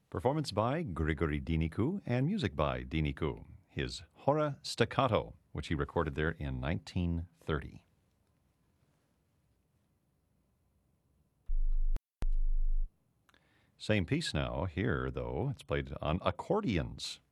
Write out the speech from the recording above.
Performance by Grigory Dinicu and music by Dinicu. His Hora Staccato, which he recorded there in 1930. Same piece now. Here, though, it's played on accordions.